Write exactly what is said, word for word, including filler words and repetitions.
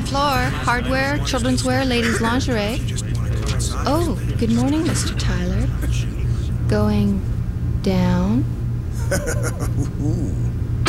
floor. Hardware, children's wear, ladies' lingerie. Oh, good morning, Mister Tyler. Going down?